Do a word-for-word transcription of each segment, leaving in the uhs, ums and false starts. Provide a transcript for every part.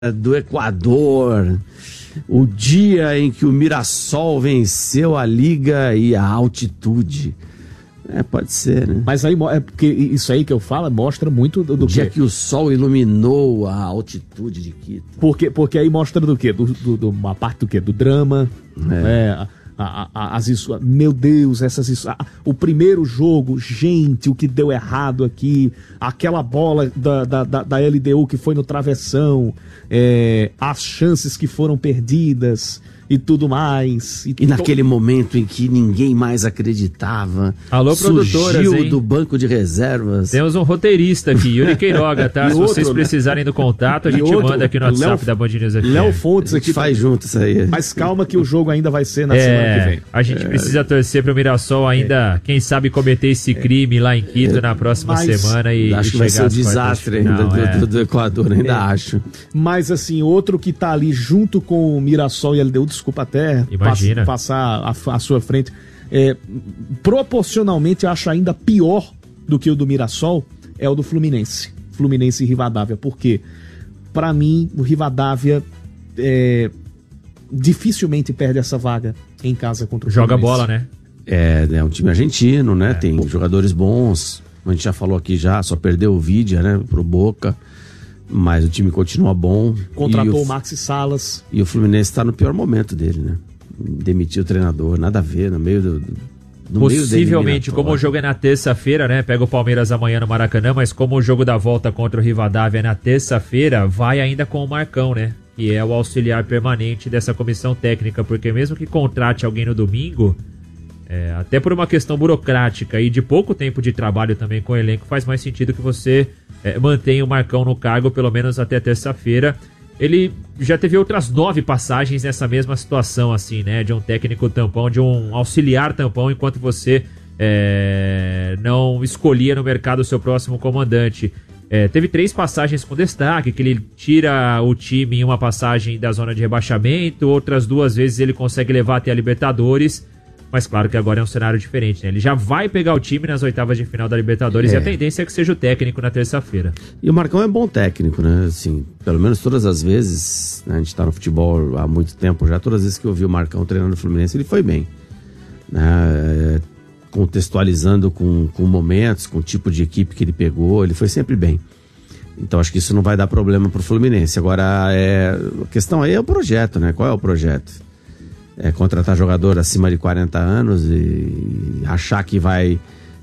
do Equador, o dia em que o Mirassol venceu a Liga e a altitude. É, pode ser, né? Mas aí, é porque isso aí que eu falo mostra muito do, do o dia quê? que o sol iluminou a altitude de Quito. Porque, porque aí mostra do quê? Do, do, do, uma parte do quê? Do drama, é. É, a, a, as isso, meu Deus, essas isso, a, o primeiro jogo, gente, o que deu errado aqui, aquela bola da, da, da, da L D U que foi no travessão, é, as chances que foram perdidas e tudo mais. E, e naquele to... momento em que ninguém mais acreditava, alô, produtoras, surgiu hein? Do banco de reservas. Temos um roteirista aqui, Yuri Queiroga, tá? Se outro, vocês precisarem do contato, a gente outro, manda aqui no WhatsApp Léo, da Band News F M. Léo Fontes aqui faz junto isso aí. Mas calma que o jogo ainda vai ser na é, semana que vem. A gente é, precisa torcer pro Mirassol ainda, é, quem sabe, cometer esse crime lá em Quito é, na próxima mas, semana e acho e que vai ser um desastre ainda do, é. do, do Equador, ainda é. acho. Mas assim, outro que tá ali junto com o Mirassol e a L D U, desculpa até Imagina. passar à sua frente, é, proporcionalmente acho ainda pior do que o do Mirassol é o do Fluminense. Fluminense e Rivadavia. Por quê? Pra mim, o Rivadavia é, dificilmente perde essa vaga em casa contra o Joga Fluminense. bola, né? É, é um time argentino, né? É. Tem jogadores bons. A gente já falou aqui já, só perdeu o Vidia, né? Pro Boca. Mas o time continua bom. Contratou o, o Maxi Salas. E o Fluminense tá no pior momento dele, né? Demitiu o treinador, nada a ver, no meio do... do Possivelmente, como o jogo é na terça-feira, né? Pega o Palmeiras amanhã no Maracanã, mas como o jogo da volta contra o Rivadavia é na terça-feira, vai ainda com o Marcão, né? Que é o auxiliar permanente dessa comissão técnica, porque mesmo que contrate alguém no domingo, é, até por uma questão burocrática e de pouco tempo de trabalho também com o elenco, faz mais sentido que você é, mantenha o Marcão no cargo pelo menos até terça-feira. Ele já teve outras nove passagens nessa mesma situação, assim, né? De um técnico tampão, de um auxiliar tampão, enquanto você é, não escolhia no mercado o seu próximo comandante. É, teve três passagens com destaque, que ele tira o time em uma passagem da zona de rebaixamento, outras duas vezes ele consegue levar até a Libertadores. Mas claro que agora é um cenário diferente, né? Ele já vai pegar o time nas oitavas de final da Libertadores é. e a tendência é que seja o técnico na terça-feira. E o Marcão é bom técnico, né? Assim, pelo menos todas as vezes, né? A gente tá no futebol há muito tempo já, todas as vezes que eu vi o Marcão treinando o Fluminense, ele foi bem. Né? Contextualizando com, com momentos, com o tipo de equipe que ele pegou, ele foi sempre bem. Então acho que isso não vai dar problema pro Fluminense. Agora, é... a questão aí é o projeto, né? Qual é o projeto? É contratar jogador acima de quarenta anos e achar que vai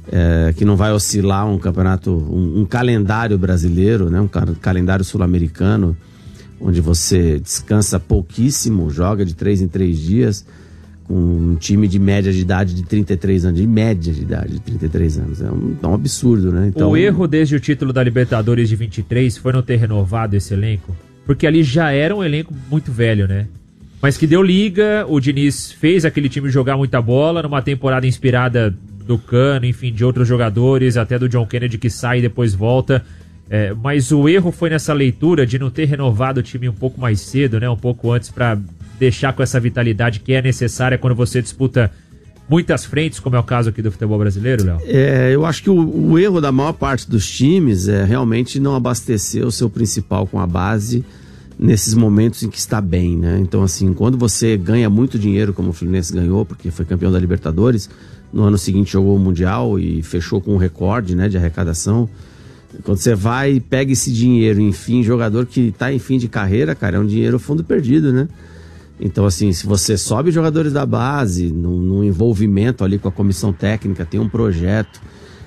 é, que não vai oscilar um campeonato, um, um calendário brasileiro, né? Um calendário sul-americano, onde você descansa pouquíssimo, joga de três em três dias, com um time de média de idade de trinta e três anos, de média de idade de trinta e três anos. É um, é um absurdo, né? Então, o erro desde o título da Libertadores de vinte e três foi não ter renovado esse elenco, porque ali já era um elenco muito velho, né? Mas que deu liga, o Diniz fez aquele time jogar muita bola, numa temporada inspirada do Cano, enfim, de outros jogadores, até do John Kennedy que sai e depois volta. É, mas o erro foi nessa leitura de não ter renovado o time um pouco mais cedo, né? Um pouco antes, para deixar com essa vitalidade que é necessária quando você disputa muitas frentes, como é o caso aqui do futebol brasileiro, Léo. É, eu acho que o, o erro da maior parte dos times é realmente não abastecer o seu principal com a base nesses momentos em que está bem, né? Então, assim, quando você ganha muito dinheiro, como o Fluminense ganhou, porque foi campeão da Libertadores, no ano seguinte jogou o Mundial e fechou com um recorde, né, de arrecadação. Quando você vai e pega esse dinheiro, enfim, jogador que está em fim de carreira, cara, é um dinheiro fundo perdido, né? Então, assim, se você sobe jogadores da base, num, num envolvimento ali com a comissão técnica, tem um projeto,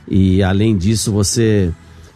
e além disso você...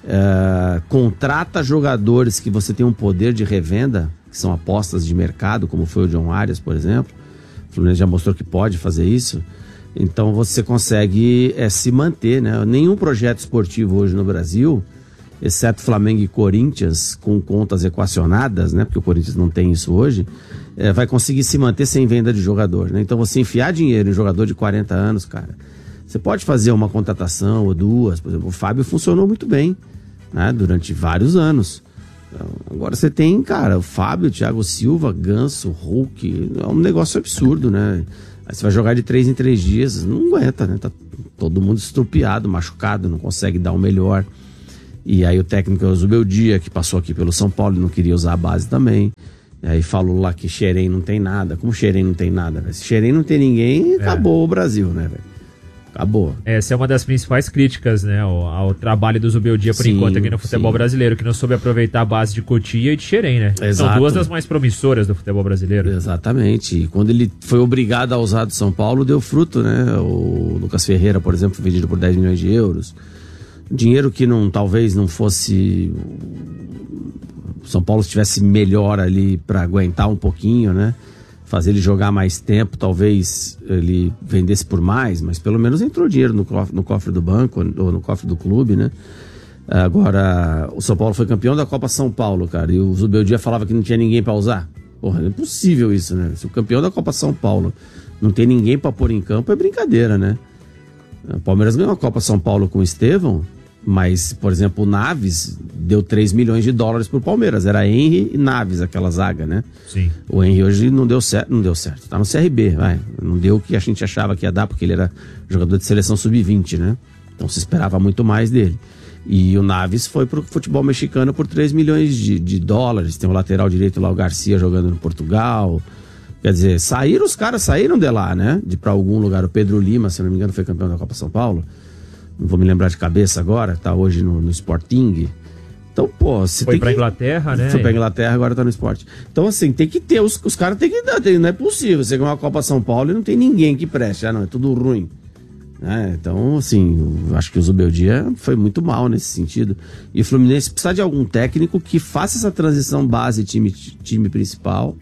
Uh, contrata jogadores que você tem um poder de revenda, que são apostas de mercado, como foi o John Arias, por exemplo. O Fluminense já mostrou que pode fazer isso. Então você consegue é, se manter, né? Nenhum projeto esportivo hoje no Brasil, exceto Flamengo e Corinthians, com contas equacionadas, né? Porque o Corinthians não tem isso hoje, é, vai conseguir se manter sem venda de jogador, né? Então você enfiar dinheiro em jogador de quarenta anos, cara, você pode fazer uma contratação ou duas. Por exemplo, o Fábio funcionou muito bem, né, durante vários anos. Então, agora você tem, cara, o Fábio, o Thiago Silva, Ganso, Hulk, é um negócio absurdo, né? Aí você vai jogar de três em três dias, não aguenta, né? Tá todo mundo estrupiado, machucado, não consegue dar o melhor. E aí o técnico é o Zubeldia, que passou aqui pelo São Paulo e não queria usar a base também. E aí falou lá que Xerém não tem nada. Como Xerém não tem nada, velho? Se Xerém não tem ninguém, é. acabou o Brasil, né, velho? Acabou. Essa é uma das principais críticas, né, ao, ao trabalho do Zubeldia por sim, enquanto aqui no futebol sim. brasileiro, que não soube aproveitar a base de Cotia e de Xerém, né? Exato. São duas das mais promissoras do futebol brasileiro. Exatamente. E quando ele foi obrigado a usar do São Paulo, deu fruto, né? O Lucas Ferreira, por exemplo, foi vendido por dez milhões de euros. Dinheiro que não, talvez não fosse... O São Paulo estivesse melhor ali para aguentar um pouquinho, né? Fazer ele jogar mais tempo, talvez ele vendesse por mais, mas pelo menos entrou dinheiro no cofre, no cofre do banco ou no cofre do clube, né? Agora, o São Paulo foi campeão da Copa São Paulo, cara, e o Zubeldia falava que não tinha ninguém para usar. Porra, é impossível isso, né? Se o campeão da Copa São Paulo não tem ninguém para pôr em campo, é brincadeira, né? O Palmeiras ganhou a Copa São Paulo com o Estevão, mas, por exemplo, o Naves deu três milhões de dólares pro Palmeiras. Era Henry e Naves, aquela zaga, né? Sim. O Henry hoje não deu certo, não deu certo. Tá no C R B, vai. Não deu o que a gente achava que ia dar, porque ele era jogador de seleção sub vinte, né? Então se esperava muito mais dele. E o Naves foi pro futebol mexicano por três milhões de, de dólares. Tem o lateral direito lá, o Garcia, jogando no Portugal. Quer dizer, saíram os caras, saíram de lá, né? De pra algum lugar. O Pedro Lima, se não me engano, foi campeão da Copa São Paulo. Não vou me lembrar de cabeça agora, tá hoje no, no Sporting. Então, pô, você foi tem pra que... Inglaterra, né? Foi pra Inglaterra, agora tá no esporte. Então, assim, tem que ter, os, os caras tem que dar, tem, não é possível. Você ganhar uma Copa São Paulo e não tem ninguém que preste, ah, não, é tudo ruim. É, então, assim, eu acho que o Zubeldia foi muito mal nesse sentido. E o Fluminense precisa de algum técnico que faça essa transição base time, time principal.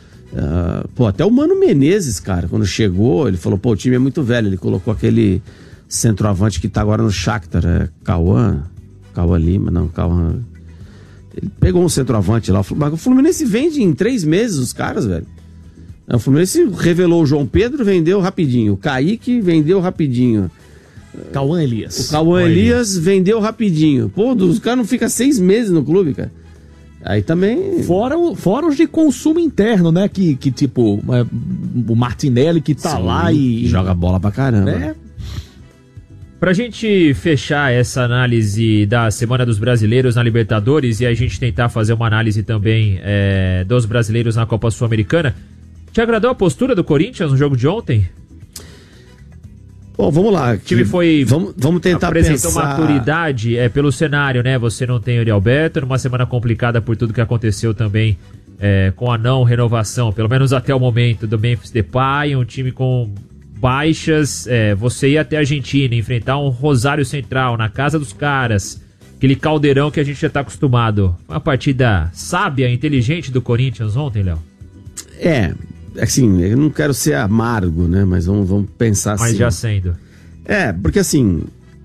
Uh, pô, até o Mano Menezes, cara, quando chegou, ele falou, pô, o time é muito velho. Ele colocou aquele centroavante que tá agora no Shakhtar, é Cauã, Cauã Lima, não, Cauã. Ele pegou um centroavante lá, mas o Fluminense vende em três meses os caras, velho. O Fluminense revelou o João Pedro, vendeu rapidinho. O Kaique vendeu rapidinho. Cauã Elias. O Cauã Elias vendeu rapidinho. Pô, os caras não ficam seis meses no clube, cara. Aí também... Fora, fora os de consumo interno, né? Que, que tipo, é, o Martinelli que tá Sim, lá e... Joga bola pra caramba. Né? Pra gente fechar essa análise da Semana dos Brasileiros na Libertadores e a gente tentar fazer uma análise também é, dos brasileiros na Copa Sul-Americana, te agradou a postura do Corinthians no jogo de ontem? Bom, vamos lá. O time foi... Vamos, vamos tentar apresentou pensar... maturidade é, pelo cenário, né? Você não tem o Yuri Alberto, numa semana complicada por tudo que aconteceu também é, com a não renovação, pelo menos até o momento, do Memphis Depay, um time com baixas, é, você ir até a Argentina, enfrentar um Rosário Central na casa dos caras, aquele caldeirão que a gente já tá acostumado. Uma partida sábia, inteligente do Corinthians ontem, Léo? É, assim, eu não quero ser amargo, né? Mas vamos, vamos pensar assim. Mas já sendo. É, porque assim,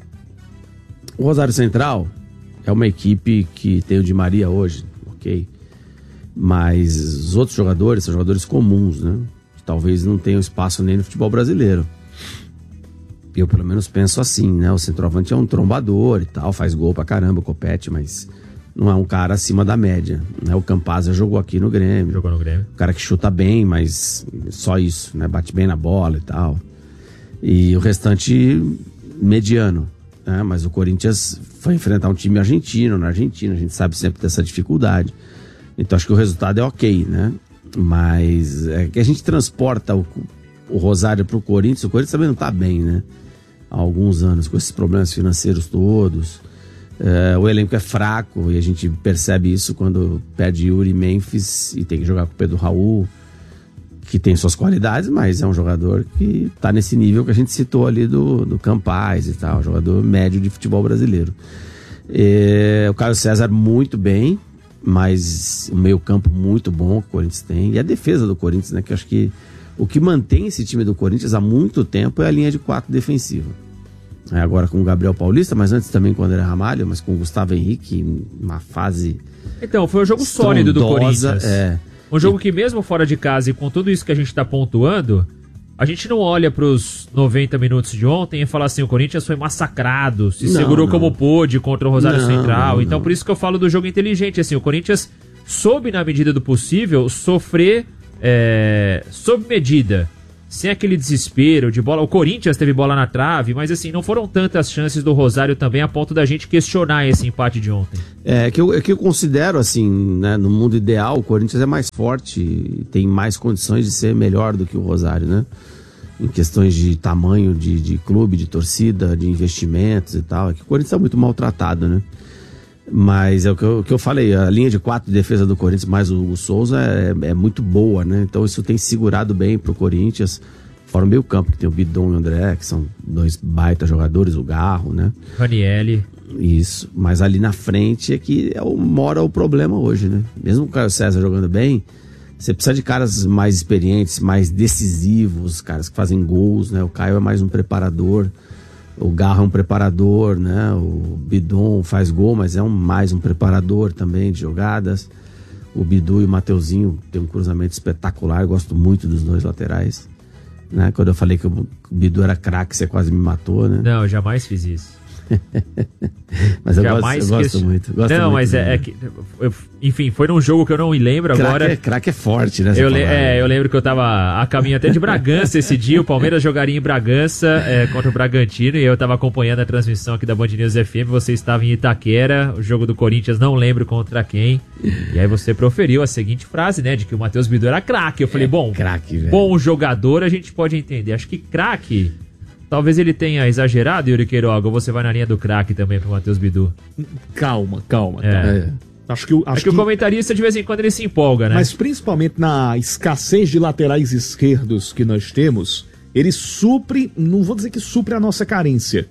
o Rosário Central é uma equipe que tem o Di Maria hoje, ok? Mas os outros jogadores são jogadores comuns, né? Talvez não tenham espaço nem no futebol brasileiro. Eu pelo menos penso assim, né? O centroavante é um trombador e tal, faz gol pra caramba, compete, mas não é um cara acima da média, né? O Campazzo jogou aqui no Grêmio. Jogou no Grêmio. O cara que chuta bem, mas só isso, né? Bate bem na bola e tal. E o restante mediano, né? Mas o Corinthians foi enfrentar um time argentino, na Argentina, a gente sabe sempre dessa dificuldade. Então acho que o resultado é ok, né? Mas é que a gente transporta o, o Rosário pro Corinthians, o Corinthians também não tá bem, né? Há alguns anos, com esses problemas financeiros todos. É, o elenco é fraco e a gente percebe isso quando perde Yuri Memphis e tem que jogar com o Pedro Raul, que tem suas qualidades, mas é um jogador que tá nesse nível que a gente citou ali do, do Campaz e tal, jogador médio de futebol brasileiro. É, o Caio César muito bem, mas o meio campo muito bom que o Corinthians tem, e a defesa do Corinthians, né, que eu acho que o que mantém esse time do Corinthians há muito tempo é a linha de quatro defensiva. É, agora com o Gabriel Paulista, mas antes também com o André Ramalho, mas com o Gustavo Henrique, uma fase então, foi um jogo sólido do Corinthians. É. Um jogo que mesmo fora de casa e com tudo isso que a gente tá pontuando, a gente não olha pros noventa minutos de ontem e fala assim, o Corinthians foi massacrado, se não, segurou não. como pôde contra o Rosário não, Central. Não, então não. Por isso que eu falo do jogo inteligente, assim, o Corinthians soube na medida do possível sofrer é, sob medida. sem aquele desespero de bola. O Corinthians teve bola na trave, mas assim, não foram tantas chances do Rosário também a ponto da gente questionar esse empate de ontem. É que eu, é que eu considero assim, né, no mundo ideal, o Corinthians é mais forte, tem mais condições de ser melhor do que o Rosário, né? Em questões de tamanho de, de clube, de torcida, de investimentos e tal. É que o Corinthians é muito maltratado, né? Mas é o que eu, o que eu falei, a linha de quatro de defesa do Corinthians mais o, o Souza é, é muito boa, né? Então isso tem segurado bem pro Corinthians, fora o meio campo, que tem o Bidon e o André, que são dois baita jogadores, o Garro, né? Ranielli. Isso, mas ali na frente é que é o, mora o problema hoje, né? Mesmo o Caio César jogando bem, você precisa de caras mais experientes, mais decisivos, caras que fazem gols, né? O Caio é mais um preparador, o Garro é um preparador, né? O Bidon faz gol, mas é um, mais um preparador também de jogadas. O Bidu e o Mateuzinho tem um cruzamento espetacular, eu gosto muito dos dois laterais, né? Quando eu falei que o Bidu era craque, você quase me matou, né? Não, eu jamais fiz isso. Mas eu Jamais gosto, eu gosto que... muito. Gosto não, muito mas é, é que. Eu, enfim, foi num jogo que eu não me lembro craque agora. É, craque é forte, né? Eu, le... é, eu lembro que eu tava a caminho até de Bragança esse dia. O Palmeiras jogaria em Bragança é, contra o Bragantino. E eu tava acompanhando a transmissão aqui da Band News F M. Você estava em Itaquera. O jogo do Corinthians, não lembro contra quem. E aí você proferiu a seguinte frase, né? De que o Matheus Bidu era craque. Eu falei, é, bom, craque, velho. Bom jogador a gente pode entender. Acho que craque. Talvez ele tenha exagerado, Yuri Queiroga, ou você vai na linha do craque também pro Matheus Bidu? Calma, calma. É. calma. É. Acho que, acho Acho que, que o comentarista de vez em quando ele se empolga, né? Mas principalmente na escassez de laterais esquerdos que nós temos, ele supre, não vou dizer que supre a nossa carência,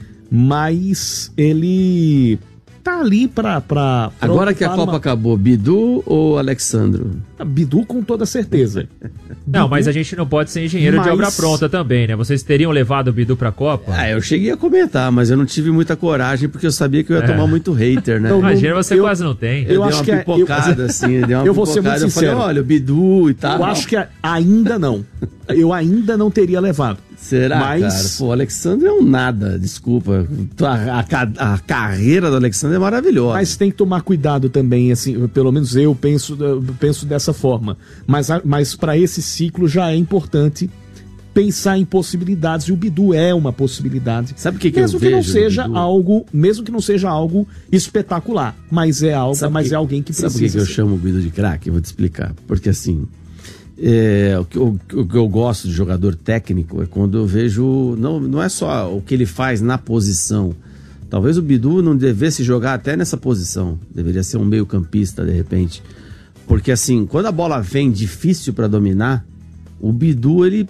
mas ele tá ali pra... pra, pra Agora que a Copa uma... acabou, Bidu ou Alexandro? Bidu com toda certeza. Não, Bidu, mas a gente não pode ser engenheiro mas... de obra pronta também, né? Vocês teriam levado o Bidu pra Copa? Ah, eu cheguei a comentar, mas eu não tive muita coragem porque eu sabia que eu ia É. tomar muito hater, né? Não, Imagina, você eu- quase não tem. Eu, eu dei acho uma que é- pipocada, eu- assim, dei uma eu vou ser pipocada, muito eu falei, sincero. olha, o Bidu e tal. Eu acho que ainda não. Eu ainda não teria levado. Será, mas... cara? Pô, o Alexandre é um nada, desculpa. A, a, a carreira do Alexandre é maravilhosa. Mas tem que tomar cuidado também, assim, pelo menos eu penso, eu penso dessa forma. Mas, a- mas para esse ciclo já é importante pensar em possibilidades, e o Bidu é uma possibilidade. Sabe o que, que eu mesmo que vejo não no seja Bidu? algo, mesmo que não seja algo espetacular, mas é algo, Sabe mas que- é alguém que Sabe precisa. por que que eu ser. chamo o Bidu de craque? Eu vou te explicar. Porque assim, é, o, que eu, o que eu gosto de jogador técnico é quando eu vejo. Não, não é só o que ele faz na posição. Talvez o Bidu não devesse jogar até nessa posição. Deveria ser um meio-campista, de repente. Porque assim, quando a bola vem difícil para dominar, o Bidu, ele.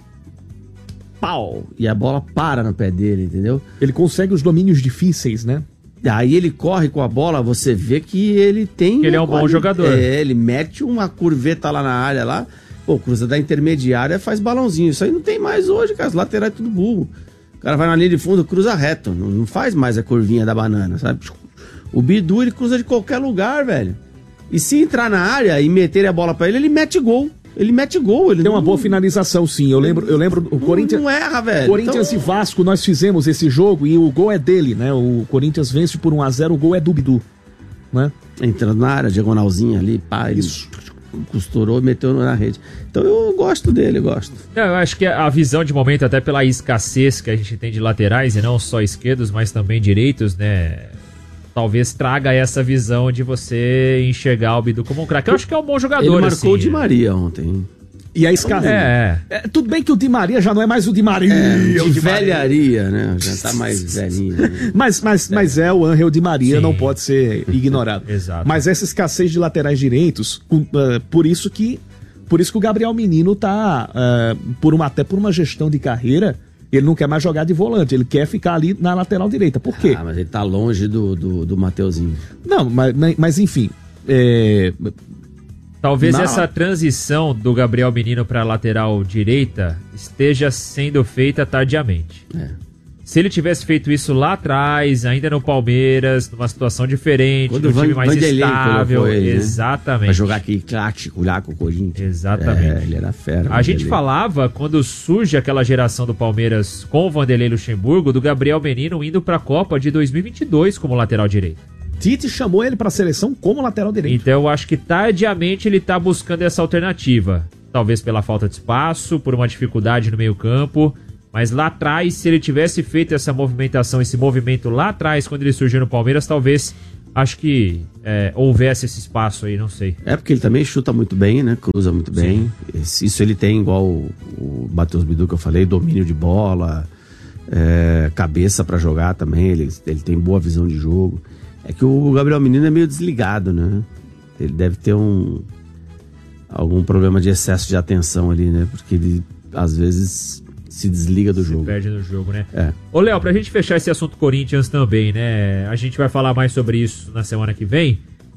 Pau! E a bola para no pé dele, entendeu? Ele consegue os domínios difíceis, né? Aí ele corre com a bola, você vê que ele tem... Que ele é um uma bom quali- jogador. É, ele mete uma curveta lá na área, lá, pô, cruza da intermediária, faz balãozinho. Isso aí não tem mais hoje, cara, os laterais é tudo burro. O cara vai na linha de fundo, cruza reto, não, não faz mais a curvinha da banana, sabe? O Bidu, ele cruza de qualquer lugar, velho. E se entrar na área e meter a bola pra ele, ele mete gol. Ele mete gol. Ele Tem uma não, boa finalização, sim. Eu lembro, eu lembro o não, Corinthians. não erra, velho. Corinthians Então- e Vasco, nós fizemos esse jogo e o gol é dele, né? O Corinthians vence por um a zero, o gol é do Bidu, né? Entrando na área, diagonalzinha ali, pá, ele Isso. costurou e meteu na rede. Então eu gosto dele, eu gosto. Não, eu acho que a visão de momento, até pela escassez que a gente tem de laterais, e não só esquerdos, mas também direitos, né? Talvez traga essa visão de você enxergar o Bidu como um craque. Eu acho que é um bom jogador, Ele marcou assim, o Di né? Maria ontem. E a escala. É, É, tudo bem que o Di Maria já não é mais o Di Maria. É, o de Di Maria. velharia, né? Já tá mais velhinho. Né? Mas, mas, mas é o Ángel Di Maria, Sim. não pode ser ignorado. Exato. Mas essa escassez de laterais direitos, com- eh, por isso que por isso que o Gabriel Menino tá, eh, por uma, até por uma gestão de carreira, ele não quer mais jogar de volante, ele quer ficar ali na lateral direita. Por quê? Ah, mas ele tá longe do, do, do Mateuzinho. Não, mas, mas enfim. é, Talvez Não. essa transição do Gabriel Menino para a lateral direita esteja sendo feita tardiamente. É. Se ele tivesse feito isso lá atrás, ainda no Palmeiras, numa situação diferente, Quando no o Van- time mais Vanderlei estável, colocou ele, né? exatamente. Pra jogar aqui clássico lá com o Corinthians. Exatamente. É, ele era fera. A gente Vanderlei. falava, quando surge aquela geração do Palmeiras com o Vanderlei Luxemburgo, do Gabriel Menino indo para a Copa de dois mil e vinte e dois como lateral direito. Tite chamou ele para a seleção como lateral direito. Então eu acho que tardiamente ele tá buscando essa alternativa. talvez pela falta de espaço, por uma dificuldade no meio campo. Mas lá atrás, se ele tivesse feito essa movimentação, esse movimento lá atrás, quando ele surgiu no Palmeiras, talvez, acho que é, houvesse esse espaço aí, não sei. É porque ele também chuta muito bem, né? Cruza muito bem. Esse, isso ele tem igual o, o Matheus Bidu que eu falei, domínio de bola, é, cabeça pra jogar também, ele, ele tem boa visão de jogo. É que o Gabriel Menino é meio desligado, né? Ele deve ter um algum problema de excesso de atenção ali, né? Porque ele, às vezes, se desliga do se jogo. perde no jogo, né? É. Ô, Léo, pra gente fechar esse assunto Corinthians também, né? A gente vai falar mais sobre isso na semana que vem.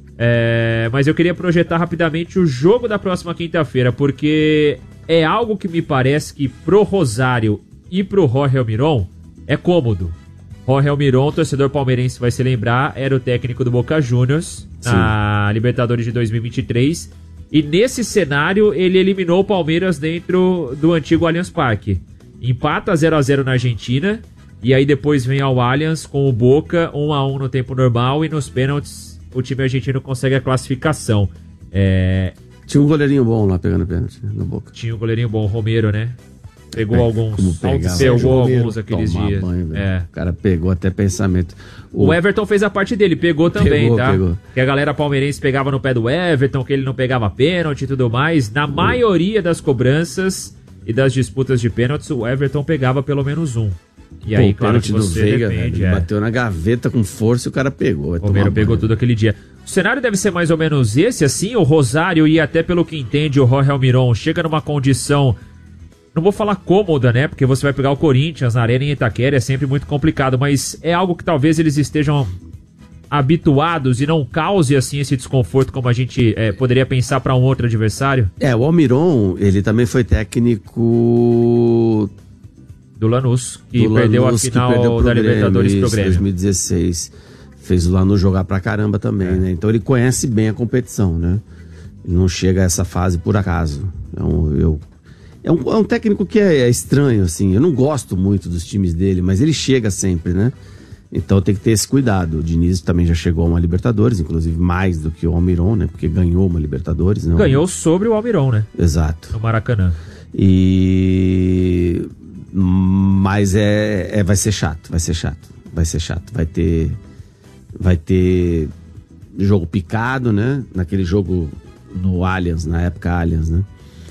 É, mas eu queria projetar rapidamente o jogo da próxima quinta-feira, porque é algo que me parece que pro Rosário e pro Jorge Almiron é cômodo. Jorge Almiron, torcedor palmeirense vai se lembrar, era o técnico do Boca Juniors na Libertadores de dois mil e vinte e três. E nesse cenário ele eliminou o Palmeiras dentro do antigo Allianz Parque. Empata zero a zero na Argentina, e aí depois vem ao Allianz com o Boca, um a um no tempo normal, e nos pênaltis o time argentino consegue a classificação. É... Tinha um goleirinho bom lá pegando pênalti, né, no Boca. Tinha um goleirinho bom, o Romero, né? Pegou É, alguns, como pegava, pegou Romero, alguns aqueles tomar dias. banho, velho. É. O cara pegou até pensamento. O Everton fez a parte dele, pegou também, Pegou, tá? pegou. Que a galera palmeirense pegava no pé do Everton, que ele não pegava pênalti e tudo mais. Na maioria das cobranças e das disputas de pênaltis, o Everton pegava pelo menos um. E Pô, aí, o claro que pênalti do você Veiga, depende, velho, ele é. bateu na gaveta com força e o cara pegou. vai O Romero tomar pegou banho. tudo aquele dia. O cenário deve ser mais ou menos esse, assim, o Rosário e até pelo que entende o Jorge Almiron chega numa condição, não vou falar cômoda, né, porque você vai pegar o Corinthians na Arena em Itaquera, é sempre muito complicado, mas é algo que talvez eles estejam habituados e não cause, assim, esse desconforto como a gente é, poderia pensar para um outro adversário. É, o Almiron, ele também foi técnico Do Lanús, que do perdeu Lanús, a que final perdeu pro da Grêmio, Libertadores isso, pro Grêmio. dois mil e dezesseis. Fez o Lanús jogar pra caramba também, né? Então ele conhece bem a competição, né? Ele não chega a essa fase por acaso. É um, eu, é um, é um técnico que é, é estranho, assim. Eu não gosto muito dos times dele, mas ele chega sempre, né? Então tem que ter esse cuidado. O Diniz também já chegou a uma Libertadores, inclusive mais do que o Almiron, né? Porque ganhou uma Libertadores, né? Ganhou sobre o Almiron, né? Exato. No Maracanã. E... Mas é, é, vai ser chato, vai ser chato, vai ser chato. Vai ter, vai ter jogo picado, né? Naquele jogo no Allianz, na época Allianz, né?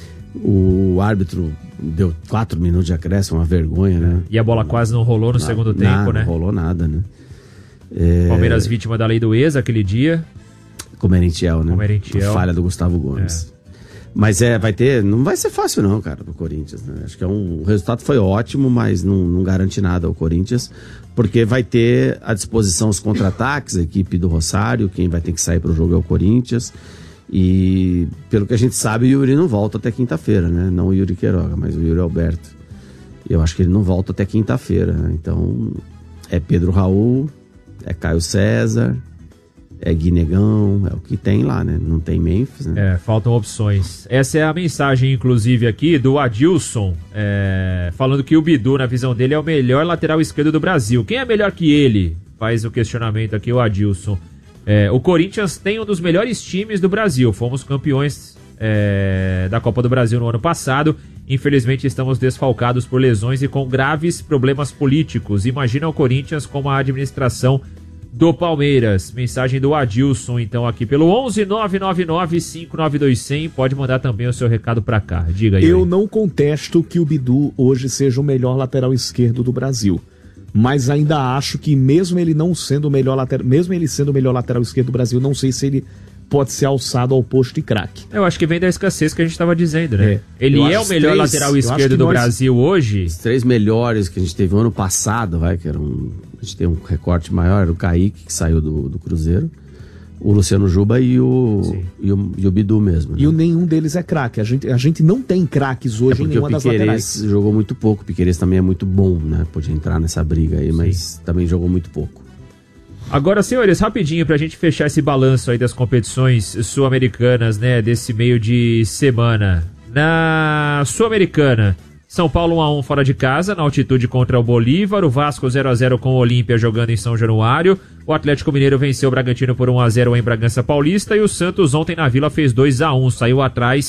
O árbitro deu quatro minutos de acréscimo, uma vergonha, né? E a bola quase não rolou no Nada, segundo tempo, nada, né? Não rolou nada, né? É... Palmeiras vítima da lei do ex aquele dia. Com o Merentiel, né? Com o Merentiel. Falha do Gustavo Gomes. É. Mas é, vai ter, não vai ser fácil não, cara, pro Corinthians, né? Acho que é um, o resultado foi ótimo, mas não, não garante nada ao Corinthians, porque vai ter à disposição os contra-ataques, a equipe do Rosário, quem vai ter que sair pro jogo é o Corinthians, e pelo que a gente sabe, o Yuri não volta até quinta-feira, né? Não o Yuri Queiroga, mas o Yuri Alberto. E eu acho que ele não volta até quinta-feira, né? Então, é Pedro Raul, é Caio César, é Guinegão, é o que tem lá, né? Não tem Memphis, né? É, faltam opções. Essa é a mensagem, inclusive, aqui do Adilson, é, falando que o Bidu, na visão dele, é o melhor lateral esquerdo do Brasil. Quem é melhor que ele? Faz o questionamento aqui o Adilson. É, o Corinthians tem um dos melhores times do Brasil. Fomos campeões é, da Copa do Brasil no ano passado. Infelizmente estamos desfalcados por lesões e com graves problemas políticos. Imagina o Corinthians com a administração do Palmeiras. Mensagem do Adilson, então, aqui pelo onze nove nove nove cinco nove dois zero zero. Pode mandar também o seu recado pra cá. Diga aí. Eu aí. não contesto que o Bidu hoje seja o melhor lateral esquerdo do Brasil. Mas ainda acho que mesmo ele não sendo o melhor lateral, mesmo ele sendo o melhor lateral esquerdo do Brasil, não sei se ele pode ser alçado ao posto de craque. Eu acho que vem da escassez que a gente estava dizendo, né? É. Ele Eu é acho o melhor três- lateral eu acho esquerdo que do nós- Brasil hoje. Os três melhores que a gente teve no ano passado, vai, que era um, a gente tem um recorte maior, era o Kaique, que saiu do, do Cruzeiro, o Luciano Juba e o, e o, e o Bidu mesmo. Né? E o nenhum deles é craque. A gente, a gente não tem craques É hoje em porque o nenhuma das laterais. Piquerez jogou muito pouco, o Piquerez também é muito bom, né? Podia entrar nessa briga aí, mas também jogou muito pouco. Agora, senhores, rapidinho pra gente fechar esse balanço aí das competições sul-americanas, né, desse meio de semana. Na Sul-Americana, São Paulo um a um fora de casa, na altitude contra o Bolívar, o Vasco zero a zero com o Olímpia jogando em São Januário, o Atlético Mineiro venceu o Bragantino por um a zero em Bragança Paulista e o Santos ontem na Vila fez dois a um, saiu atrás,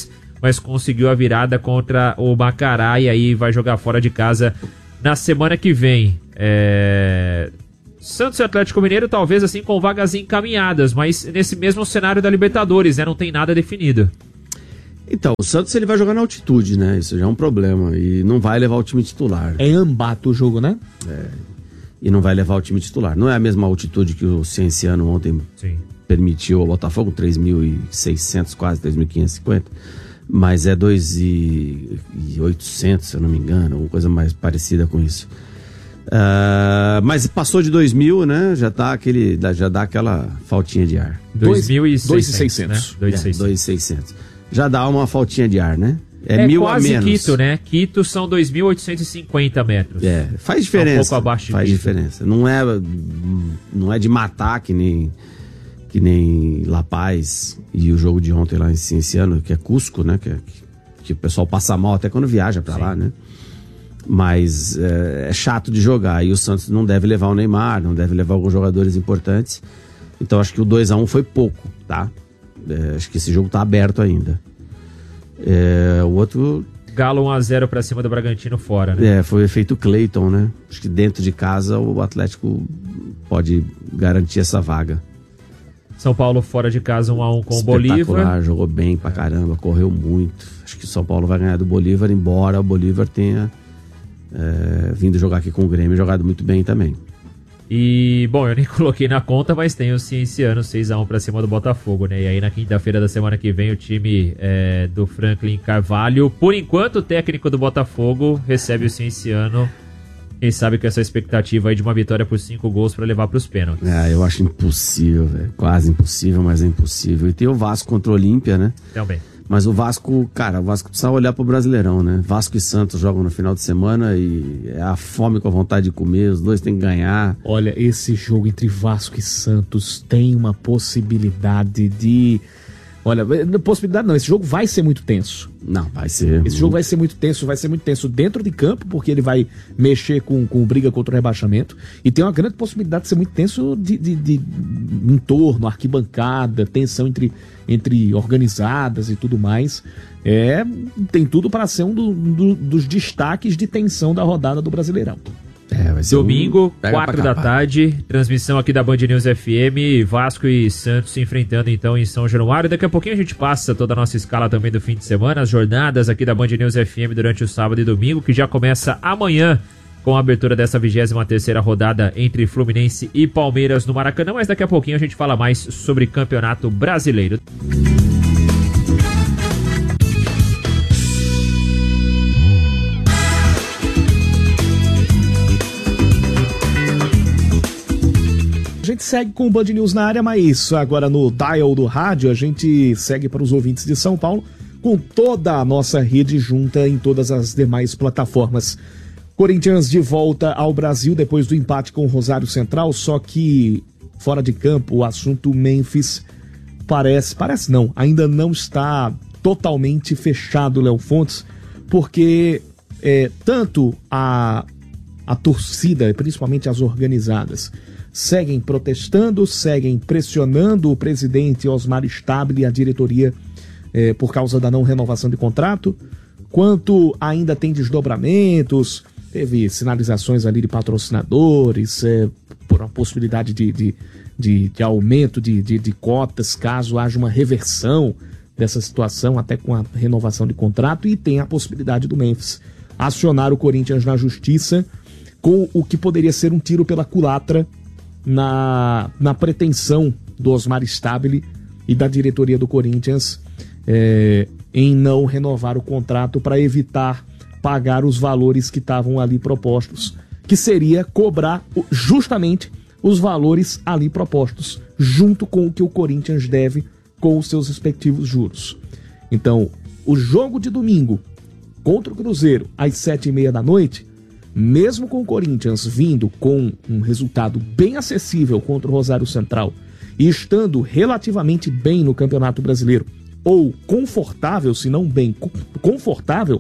mas conseguiu a virada contra o Macará e aí vai jogar fora de casa na semana que vem. É... Santos e Atlético Mineiro talvez assim com vagas encaminhadas, mas nesse mesmo cenário da Libertadores, né? Não tem nada definido. Então, o Santos ele vai jogar na altitude, né? Isso já é um problema e não vai levar o time titular. É Ambato o jogo, né? É. E não vai levar o time titular. Não é a mesma altitude que o Cienciano ontem Sim. permitiu ao Botafogo, três mil e seiscentos, quase três mil quinhentos e cinquenta, mas é dois mil e oitocentos, se eu não me engano, uma coisa mais parecida com isso. Uh, mas passou de dois mil, né? Já tá aquele, já dá aquela faltinha de ar. dois mil e seiscentos, né? dois mil e seiscentos. Já dá uma faltinha de ar, né? É, é mil quase a menos. Quito, né? Quito são dois mil oitocentos e cinquenta metros. É, faz diferença. É um pouco abaixo de faz Quito. diferença. Não é, não é de matar que nem, que nem La Paz e o jogo de ontem lá em Cienciano, que é Cusco, né? Que, que o pessoal passa mal até quando viaja pra Sim. lá, né? Mas é, é chato de jogar. E o Santos não deve levar o Neymar, não deve levar alguns jogadores importantes. Então acho que o dois a um foi pouco, tá? É, acho que esse jogo tá aberto ainda. É, o outro... Galo um a zero pra cima do Bragantino fora, né? É, foi o efeito Clayton, né? Acho que dentro de casa o Atlético pode garantir essa vaga. São Paulo fora de casa um a um com o Bolívar. Jogou bem pra caramba, correu muito. Acho que o São Paulo vai ganhar do Bolívar, embora o Bolívar tenha... É, vindo jogar aqui com o Grêmio, jogado muito bem também. E, bom, eu nem coloquei na conta, mas tem o Cienciano seis a um pra cima do Botafogo, né? E aí na quinta-feira da semana que vem o time é, do Franklin Carvalho, por enquanto o técnico do Botafogo recebe o Cienciano. Quem sabe com essa expectativa aí de uma vitória por cinco gols pra levar pros pênaltis. É, eu acho impossível, velho. Quase impossível, mas é impossível. E tem o Vasco contra o Olímpia, né? Também. Mas o Vasco, cara, o Vasco precisa olhar pro Brasileirão, né? Vasco e Santos jogam no final de semana e é a fome com a vontade de comer, os dois têm que ganhar. Olha, esse jogo entre Vasco e Santos tem uma possibilidade de... Olha, possibilidade não, esse jogo vai ser muito tenso. Não, vai ser. Esse muito... jogo vai ser muito tenso, vai ser muito tenso dentro de campo, porque ele vai mexer com, com briga contra o rebaixamento. E tem uma grande possibilidade de ser muito tenso de, de, de entorno, arquibancada, tensão entre, entre organizadas e tudo mais. É, tem tudo para ser um do, do, dos destaques de tensão da rodada do Brasileirão. É, vai ser domingo, um... quatro da tarde, transmissão aqui da Band News F M, Vasco e Santos se enfrentando então em São Januário. Daqui a pouquinho a gente passa toda a nossa escala também do fim de semana, as jornadas aqui da Band News F M durante o sábado e domingo, que já começa amanhã com a abertura dessa vigésima terceira rodada entre Fluminense e Palmeiras no Maracanã, mas daqui a pouquinho a gente fala mais sobre Campeonato Brasileiro. A gente segue com o Band News na área, mas agora no dial do rádio a gente segue para os ouvintes de São Paulo com toda a nossa rede junta em todas as demais plataformas. Corinthians de volta ao Brasil depois do empate com o Rosário Central, só que fora de campo o assunto Memphis parece, parece não, ainda não está totalmente fechado, Léo Fontes, porque é, tanto a, a torcida, principalmente as organizadas, seguem protestando, seguem pressionando o presidente Osmar Stabile e a diretoria eh, por causa da não renovação de contrato, quanto ainda tem desdobramentos, teve sinalizações ali de patrocinadores, eh, por uma possibilidade de, de, de, de aumento de, de, de cotas, caso haja uma reversão dessa situação, até com a renovação de contrato, e tem a possibilidade do Memphis acionar o Corinthians na justiça com o que poderia ser um tiro pela culatra Na, na pretensão do Osmar Stabile e da diretoria do Corinthians é, em não renovar o contrato para evitar pagar os valores que estavam ali propostos, que seria cobrar justamente os valores ali propostos, junto com o que o Corinthians deve com os seus respectivos juros. Então, o jogo de domingo contra o Cruzeiro às sete e meia da noite, mesmo com o Corinthians vindo com um resultado bem acessível contra o Rosário Central e estando relativamente bem no Campeonato Brasileiro, ou confortável, se não bem confortável,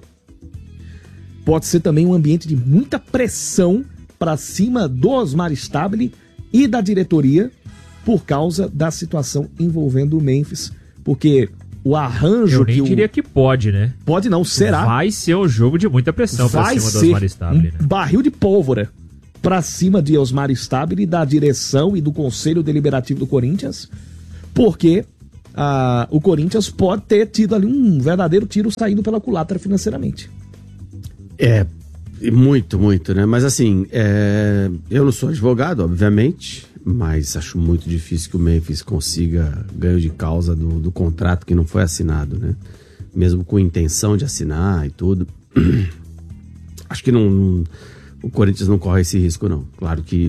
pode ser também um ambiente de muita pressão para cima do Osmar Stabile e da diretoria por causa da situação envolvendo o Memphis, porque o arranjo... Eu nem que o... diria que pode, né? Pode não, será? Vai ser um jogo de muita pressão pra Vai cima do ser Osmar Stabile, um né? barril de pólvora pra cima de Osmar Stabile e da direção e do Conselho Deliberativo do Corinthians, porque ah, o Corinthians pode ter tido ali um verdadeiro tiro saindo pela culatra financeiramente. É, muito, muito, né? Mas assim, é... eu não sou advogado, obviamente, mas acho muito difícil que o Memphis consiga ganho de causa do, do contrato que não foi assinado, né? Mesmo com intenção de assinar e tudo. Acho que não, não, o Corinthians não corre esse risco, não. Claro que,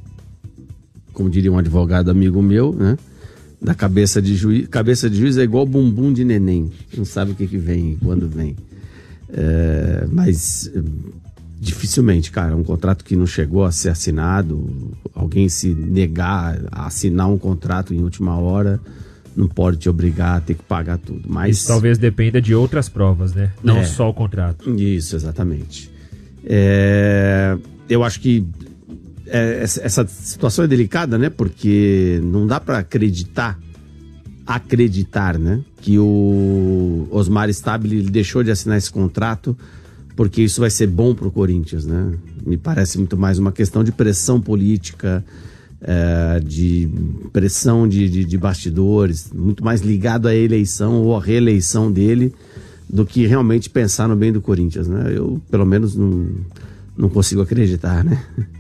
como diria um advogado amigo meu, né? Da cabeça de juiz, cabeça de juiz é igual bumbum de neném. Não sabe o que, que vem e quando vem. É, mas dificilmente, cara, um contrato que não chegou a ser assinado, alguém se negar a assinar um contrato em última hora, não pode te obrigar a ter que pagar tudo. Mas isso talvez dependa de outras provas, né? Não é, só o contrato. Isso, exatamente. É, eu acho que é, essa situação é delicada, né? Porque não dá para acreditar, acreditar, né? Que o Osmar Stabile deixou de assinar esse contrato porque isso vai ser bom pro Corinthians, né? Me parece muito mais uma questão de pressão política, é, de pressão de, de, de bastidores, muito mais ligado à eleição ou à reeleição dele do que realmente pensar no bem do Corinthians, né? Eu, pelo menos, não, não consigo acreditar, né?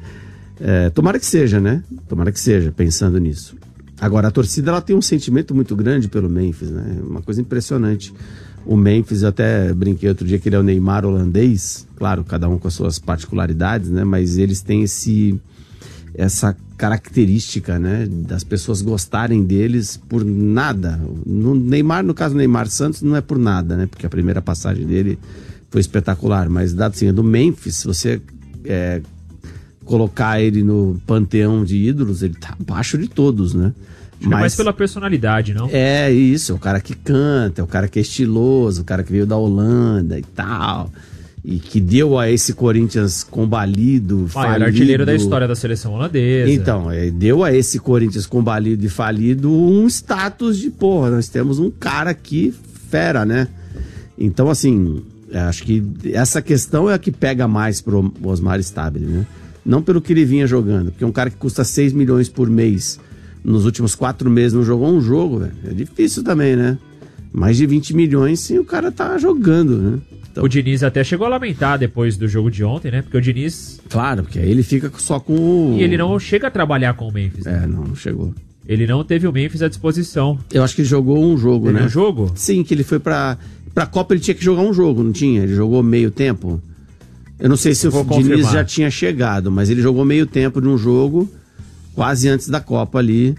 É, tomara que seja, né? Tomara que seja, pensando nisso. Agora, a torcida, ela tem um sentimento muito grande pelo Memphis, né? Uma coisa impressionante. O Memphis, eu até brinquei outro dia que ele é o Neymar holandês, claro, cada um com as suas particularidades, né? Mas eles têm esse, essa característica, né? Das pessoas gostarem deles por nada. No Neymar, no caso do Neymar Santos, não é por nada, né? Porque a primeira passagem dele foi espetacular, mas dado assim, do Memphis, se você é, colocar ele no panteão de ídolos, ele tá abaixo de todos, né? Mas, é mais pela personalidade, não? É isso, é o cara que canta, é o cara que é estiloso, o cara que veio da Holanda e tal, e que deu a esse Corinthians combalido, ah, falido. Artilheiro da história da seleção holandesa. Então, é, deu a esse Corinthians combalido e falido um status de, porra, nós temos um cara aqui fera, né? Então, assim, acho que essa questão é a que pega mais pro Osmar Stabile, né? Não pelo que ele vinha jogando, porque um cara que custa seis milhões por mês nos últimos quatro meses não jogou um jogo, velho. É difícil também, né? Mais de vinte milhões sim, o cara tá jogando, né? Então... O Diniz até chegou a lamentar depois do jogo de ontem, né? Porque o Diniz... Claro, porque aí ele fica só com o... E ele não chega a trabalhar com o Memphis, né? É, não, não chegou. Ele não teve o Memphis à disposição. Eu acho que ele jogou um jogo, teve né? um jogo? Sim, que ele foi pra... Pra Copa ele tinha que jogar um jogo, não tinha? Ele jogou meio tempo. Eu não sei se Vou o confirmar. Diniz já tinha chegado, mas ele jogou meio tempo de um jogo, quase antes da Copa ali.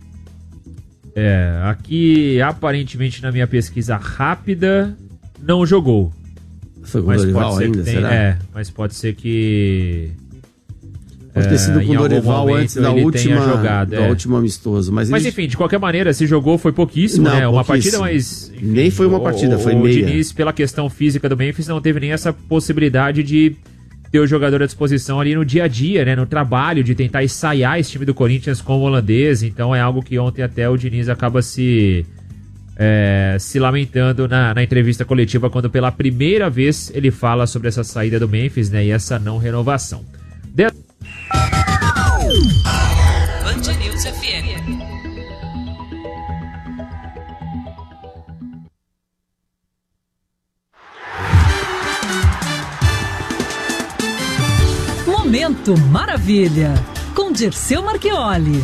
É, aqui aparentemente na minha pesquisa rápida não jogou. Foi com mas o Dorival pode ser ainda, que tem, será? É, mas pode ser que... Pode ter sido é, com o Dorival antes da última, jogado, do é. último amistoso. Mas, mas ele... enfim, de qualquer maneira, se jogou foi pouquíssimo, não, né? Uma pouquíssimo. partida, mas... Enfim, nem foi uma partida, o, foi o meia. O Diniz, pela questão física do Memphis, não teve nem essa possibilidade de ter o jogador à disposição ali no dia a dia, né? No trabalho, de tentar ensaiar esse time do Corinthians com o holandês. Então é algo que ontem até o Diniz acaba se... É, se lamentando na, na entrevista coletiva quando pela primeira vez ele fala sobre essa saída do Memphis, né, e essa não renovação. De... Band News F M. Momento Maravilha com Dirceu Marchioli.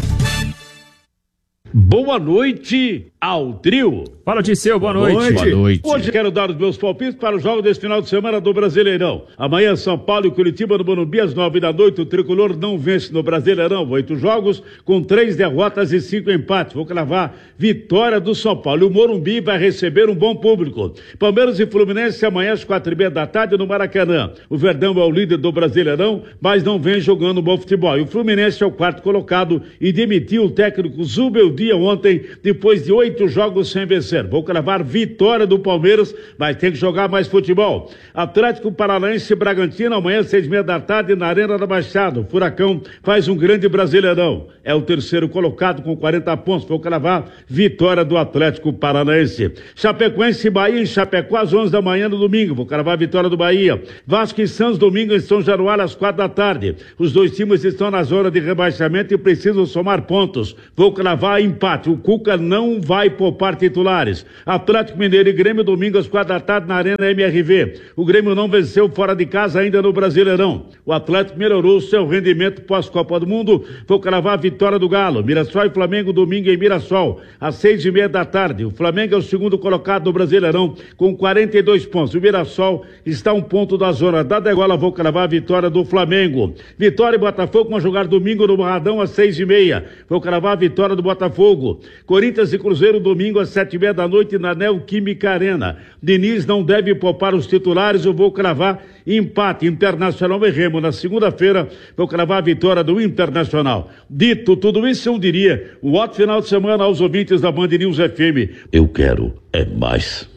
Boa noite ao trio. Fala, Dirceu, boa noite. Boa noite. Boa noite. Hoje quero dar os meus palpites para o jogo desse final de semana do Brasileirão. Amanhã, São Paulo e Curitiba no Morumbi, às nove da noite. O Tricolor não vence no Brasileirão. Oito jogos com três derrotas e cinco empates. Vou cravar vitória do São Paulo. E o Morumbi vai receber um bom público. Palmeiras e Fluminense amanhã às quatro e meia da tarde no Maracanã. O Verdão é o líder do Brasileirão, mas não vem jogando bom futebol. E o Fluminense é o quarto colocado e demitiu o técnico Zubeldia ontem, depois de oito oito jogos sem vencer. Vou cravar vitória do Palmeiras, mas tem que jogar mais futebol. Atlético Paranaense e Bragantino, amanhã, seis e meia da tarde, na Arena da Baixada. O Furacão faz um grande Brasileirão. É o terceiro colocado com quarenta pontos. Vou cravar vitória do Atlético Paranaense. Chapecoense e Bahia em Chapecó às onze da manhã no domingo. Vou cravar vitória do Bahia. Vasco e Santos domingo em São Januário às quatro da tarde. Os dois times estão na zona de rebaixamento e precisam somar pontos. Vou cravar empate. O Cuca não vai poupar titulares. Atlético Mineiro e Grêmio domingo às quatro da tarde na Arena M R V. O Grêmio não venceu fora de casa ainda no Brasileirão. O Atlético melhorou seu rendimento pós-Copa do Mundo. Vou cravar a vitória do Galo. Mirassol e Flamengo domingo em Mirassol às seis e meia da tarde. O Flamengo é o segundo colocado do Brasileirão com quarenta e dois pontos. O Mirassol está a um ponto da zona da degola. Vou cravar a vitória do Flamengo. Vitória e Botafogo vão jogar domingo no Barradão às seis e meia. Vou cravar a vitória do Botafogo. Corinthians e Cruzeiro domingo às sete e meia da noite na Neoquímica Arena. Diniz não deve poupar os titulares. Eu vou cravar empate. Internacional e Remo na segunda-feira. Vou cravar a vitória do Internacional. Dito tudo isso, eu diria um ótimo final de semana aos ouvintes da Band News F M. Eu quero é mais.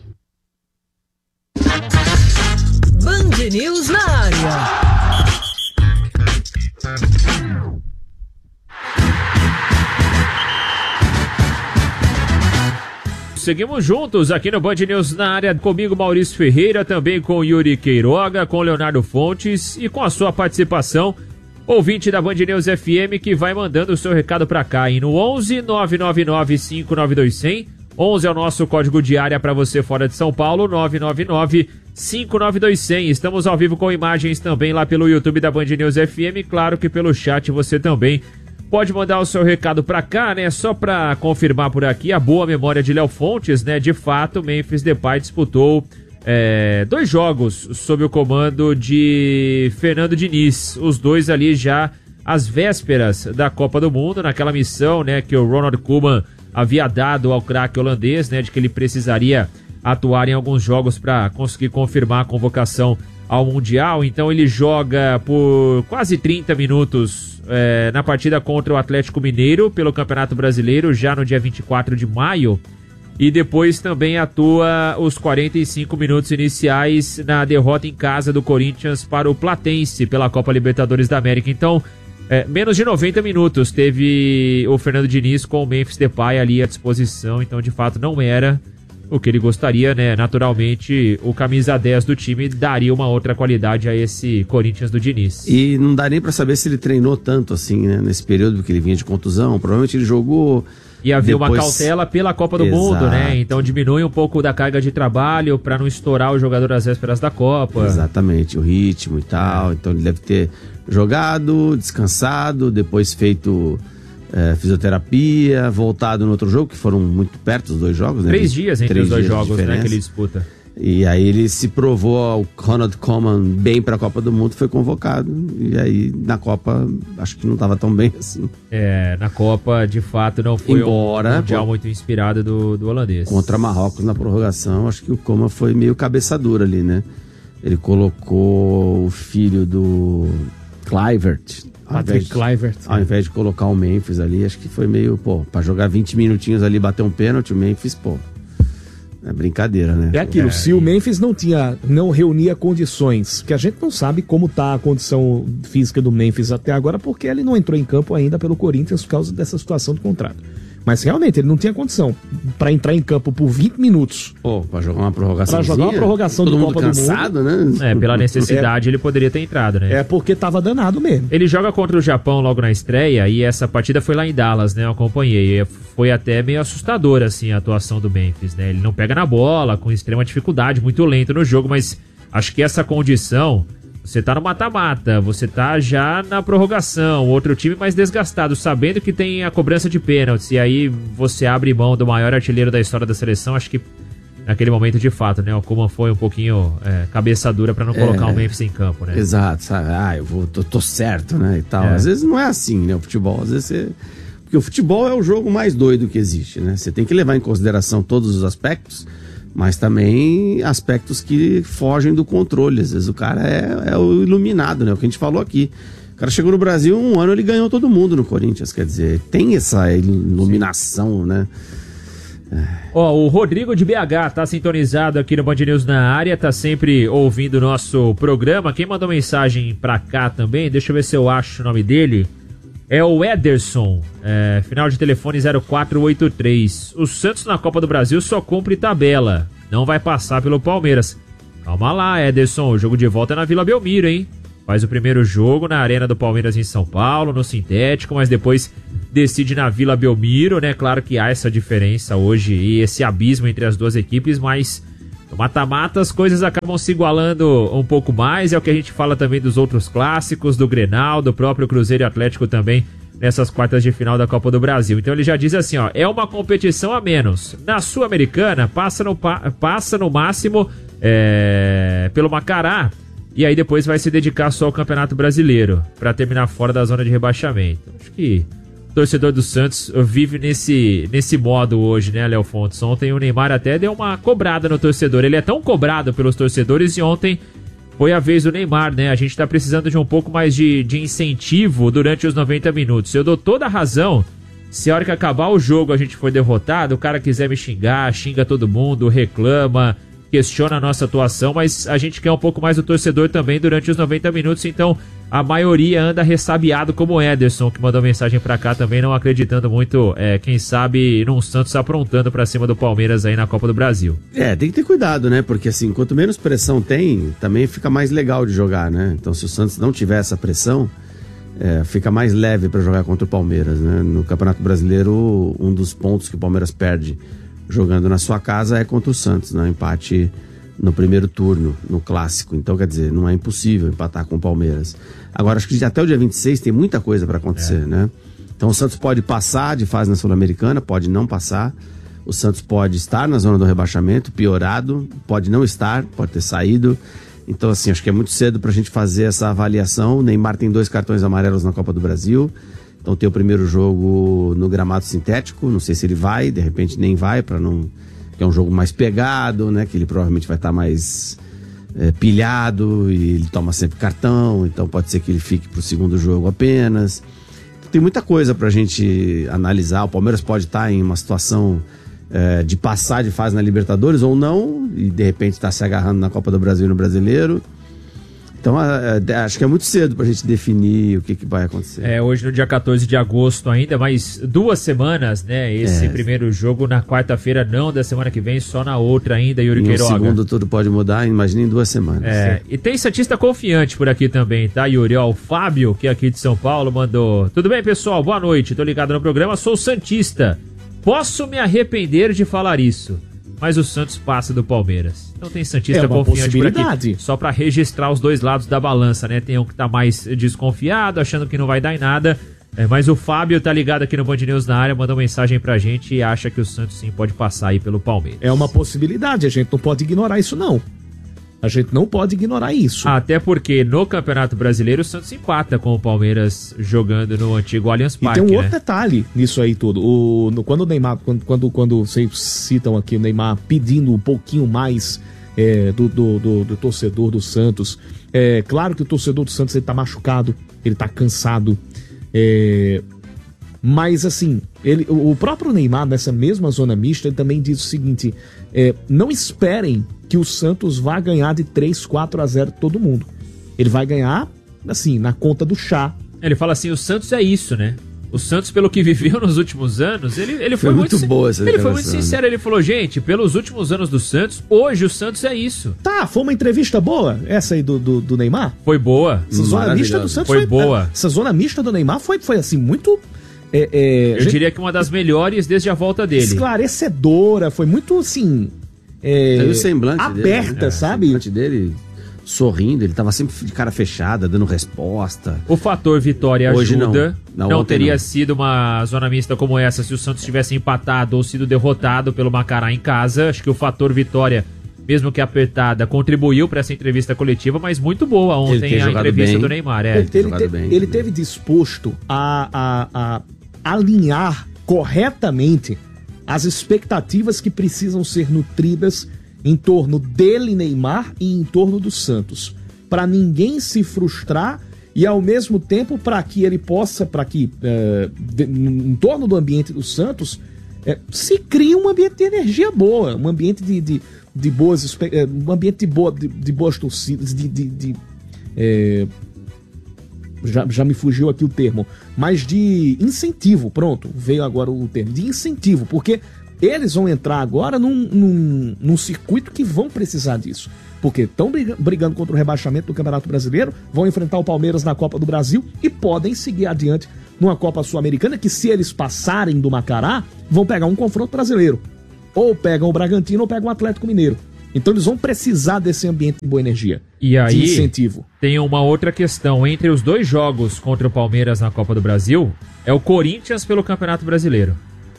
Band News na área. Seguimos juntos aqui no Band News na área, comigo Maurício Ferreira, também com Yuri Queiroga, com Leonardo Fontes e com a sua participação, ouvinte da Band News F M, que vai mandando o seu recado pra cá, hein? No onze nove nove nove cinco nove dois zero zero, onze é o nosso código de área para você fora de São Paulo, nove nove nove cinco nove dois zero zero. Estamos ao vivo com imagens também lá pelo YouTube da Band News F M, claro que pelo chat você também pode mandar o seu recado pra cá, né? Só pra confirmar por aqui a boa memória de Léo Fontes, né? De fato, Memphis Depay disputou é, dois jogos sob o comando de Fernando Diniz. Os dois ali já às vésperas da Copa do Mundo, naquela missão, né? Que o Ronald Koeman havia dado ao craque holandês, né? De que ele precisaria atuar em alguns jogos para conseguir confirmar a convocação ao Mundial. Então ele joga por quase trinta minutos é, na partida contra o Atlético Mineiro pelo Campeonato Brasileiro, já no dia vinte e quatro de maio, e depois também atua os quarenta e cinco minutos iniciais na derrota em casa do Corinthians para o Platense pela Copa Libertadores da América. Então, é, menos de noventa minutos teve o Fernando Diniz com o Memphis Depay ali à disposição, então de fato não era o que ele gostaria, né? Naturalmente, o camisa dez do time daria uma outra qualidade a esse Corinthians do Diniz. E não dá nem pra saber se ele treinou tanto assim, né? Nesse período que ele vinha de contusão. Provavelmente ele jogou... E havia depois... uma cautela pela Copa do Exato. Mundo, né? Então diminui um pouco da carga de trabalho pra não estourar o jogador às vésperas da Copa. Exatamente, o ritmo e tal. Então ele deve ter jogado, descansado, depois feito... É, fisioterapia, voltado no outro jogo, que foram muito perto os dois jogos, né? Três dias entre Três os dois dias jogos, né, que ele disputa. E aí ele se provou ao Ronald Koeman bem para a Copa do Mundo, foi convocado. E aí na Copa, acho que não estava tão bem assim. É, na Copa, de fato, não foi Embora, um mundial pô, muito inspirado do, do holandês. Contra Marrocos na prorrogação, acho que o Koeman foi meio cabeça dura ali, né? Ele colocou o filho do Kluivert, Patrick Kluivert. Ao invés de colocar o Memphis ali, acho que foi meio, pô, pra jogar vinte minutinhos ali, bater um pênalti, o Memphis, pô, é brincadeira, né? É aquilo, É, se o Memphis não tinha, não reunia condições, que a gente não sabe como tá a condição física do Memphis até agora, porque ele não entrou em campo ainda pelo Corinthians por causa dessa situação do contrato. Mas realmente ele não tinha condição pra entrar em campo por vinte minutos. Pô, pra jogar uma prorrogação. Pra jogar uma prorrogação todo de mundo Copa cansado, do Mundo. né? É, pela necessidade ele poderia ter entrado, né? É porque tava danado mesmo. Ele joga contra o Japão logo na estreia e essa partida foi lá em Dallas, né? Eu acompanhei. Foi até meio assustadora, assim, a atuação do Memphis, né? Ele não pega na bola, com extrema dificuldade, muito lento no jogo, mas acho que essa condição... Você tá no mata-mata, você tá já na prorrogação, outro time mais desgastado, sabendo que tem a cobrança de pênaltis, e aí você abre mão do maior artilheiro da história da seleção. Acho que naquele momento, de fato, né, o Koeman foi um pouquinho é, cabeça dura pra não colocar o Memphis em campo, né? Exato, sabe? Ah, eu vou, tô, tô certo, né, e tal. É. Às vezes não é assim, né, o futebol, às vezes você... Porque o futebol é o jogo mais doido que existe, né? Você tem que levar em consideração todos os aspectos, mas também aspectos que fogem do controle. Às vezes o cara é, é o iluminado, né? O que a gente falou aqui. O cara chegou no Brasil, um ano ele ganhou todo mundo no Corinthians. Quer dizer, tem essa iluminação, né? Ó, o Rodrigo de B H tá sintonizado aqui no Band News na área, tá sempre ouvindo o nosso programa. Quem mandou mensagem pra cá também, deixa eu ver se eu acho o nome dele, é o Ederson, é, final de telefone zero quatro oito três. O Santos na Copa do Brasil só cumpre tabela, não vai passar pelo Palmeiras. Calma lá, Ederson, o jogo de volta é na Vila Belmiro, hein? Faz o primeiro jogo na Arena do Palmeiras em São Paulo, no sintético, mas depois decide na Vila Belmiro, né? Claro que há essa diferença hoje e esse abismo entre as duas equipes, mas no mata-mata as coisas acabam se igualando um pouco mais. É o que a gente fala também dos outros clássicos, do Grenal, do próprio Cruzeiro e Atlético também nessas quartas de final da Copa do Brasil. Então ele já diz assim, ó, é uma competição a menos. Na Sul-Americana, passa no, passa no máximo é, pelo Macará, e aí depois vai se dedicar só ao Campeonato Brasileiro, para terminar fora da zona de rebaixamento. Acho que o torcedor do Santos vive nesse, nesse modo hoje, né, Léo Fontes? Ontem o Neymar até deu uma cobrada no torcedor. Ele é tão cobrado pelos torcedores e ontem foi a vez do Neymar, né? A gente tá precisando de um pouco mais de, de incentivo durante os noventa minutos. Eu dou toda a razão. Se a hora que acabar o jogo a gente for derrotado, o cara quiser me xingar, xinga todo mundo, reclama, questiona a nossa atuação, mas a gente quer um pouco mais do torcedor também durante os noventa minutos, então a maioria anda ressabiado, como o Ederson, que mandou mensagem pra cá também, não acreditando muito, é, quem sabe, num Santos aprontando pra cima do Palmeiras aí na Copa do Brasil. É, tem que ter cuidado, né? Porque assim, quanto menos pressão tem, também fica mais legal de jogar, né? Então se o Santos não tiver essa pressão, é, fica mais leve pra jogar contra o Palmeiras, né? No Campeonato Brasileiro, um dos pontos que o Palmeiras perde jogando na sua casa é contra o Santos, né? Empate no primeiro turno, no clássico. Então, quer dizer, não é impossível empatar com o Palmeiras. Agora, acho que até o dia vinte e seis tem muita coisa para acontecer, é. né? Então, o Santos pode passar de fase na Sul-Americana, pode não passar. O Santos pode estar na zona do rebaixamento, piorado, pode não estar, pode ter saído. Então, assim, acho que é muito cedo pra gente fazer essa avaliação. O Neymar tem dois cartões amarelos na Copa do Brasil. Então tem o primeiro jogo no gramado sintético, não sei se ele vai, de repente nem vai, para não... que é um jogo mais pegado, né? Que ele provavelmente vai estar mais é, pilhado e ele toma sempre cartão, então pode ser que ele fique pro segundo jogo apenas. Tem muita coisa pra gente analisar. O Palmeiras pode estar em uma situação é, de passar de fase na Libertadores ou não, e de repente estar se agarrando na Copa do Brasil e no Brasileiro. Então, acho que é muito cedo pra gente definir o que, que vai acontecer. É, hoje no dia quatorze de agosto ainda, mais duas semanas, né? Esse é. primeiro jogo na quarta-feira, não da semana que vem, só na outra ainda, Yuri Queiroga. No segundo tudo pode mudar, imagina em duas semanas. É, e tem santista confiante por aqui também, tá, Yuri? Ó, o Fábio, que é aqui de São Paulo, mandou: tudo bem, pessoal? Boa noite, tô ligado no programa, sou santista. Posso me arrepender de falar isso, mas o Santos passa do Palmeiras. Então tem santista é uma confiante por aqui, só pra registrar os dois lados da balança, né? Tem um que tá mais desconfiado, achando que não vai dar em nada, é, mas o Fábio tá ligado aqui no Band News na área, mandou mensagem pra gente e acha que o Santos sim pode passar aí pelo Palmeiras. É uma possibilidade, a gente não pode ignorar isso não. A gente não pode ignorar isso. Até porque no Campeonato Brasileiro o Santos empata com o Palmeiras jogando no antigo Allianz Parque. E tem um né? outro detalhe nisso aí tudo. O, no, quando o Neymar, quando, quando, quando vocês citam aqui o Neymar pedindo um pouquinho mais é, do, do, do, do torcedor do Santos, é claro que o torcedor do Santos ele tá machucado, ele tá cansado. É, mas assim, ele, o próprio Neymar, nessa mesma zona mista, ele também diz o seguinte: é, não esperem que o Santos vá ganhar de três, quatro a zero todo mundo. Ele vai ganhar, assim, na conta do chá. Ele fala assim, o Santos é isso, né? O Santos, pelo que viveu nos últimos anos, ele, ele foi, foi muito, muito boa essa Ele foi muito sincero, ele falou, gente, pelos últimos anos do Santos, hoje o Santos é isso. Tá, foi uma entrevista boa, essa aí do, do, do Neymar? Foi boa. Essa zona mista do Santos foi, foi boa. Essa zona mista do Neymar foi, foi assim, muito... É, é, Eu gente, diria que uma das melhores desde a volta dele. Esclarecedora, foi muito, assim... É, o semblante aberta, dele, né? sabe? O semblante dele sorrindo, ele tava sempre de cara fechada, dando resposta. O fator vitória Hoje ajuda. Não, não, não teria não. sido uma zona mista como essa se o Santos tivesse empatado ou sido derrotado pelo Macará em casa. Acho que o fator vitória, mesmo que apertada, contribuiu para essa entrevista coletiva, mas muito boa ontem a entrevista bem. do Neymar. É. Ele, ele, te, bem, ele teve disposto a, a, a alinhar corretamente as expectativas que precisam ser nutridas em torno dele, Neymar, e em torno do Santos, para ninguém se frustrar e ao mesmo tempo para que ele possa, para que uh, de, em torno do ambiente do Santos é, se cria um ambiente de energia boa, um ambiente de, de, de boas, um ambiente de, boa, de, de boas torcidas, de, de, de é, já, já me fugiu aqui o termo, mas de incentivo, pronto, veio agora o termo, de incentivo, porque eles vão entrar agora num, num, num circuito que vão precisar disso. Porque estão brigando contra o rebaixamento do Campeonato Brasileiro, vão enfrentar o Palmeiras na Copa do Brasil e podem seguir adiante numa Copa Sul-Americana, que se eles passarem do Macará, vão pegar um confronto brasileiro. Ou pegam o Bragantino ou pegam o Atlético Mineiro. Então eles vão precisar desse ambiente de boa energia, e aí, de incentivo. Tem uma outra questão. Entre os dois jogos contra o Palmeiras na Copa do Brasil, é o Corinthians pelo Campeonato Brasileiro,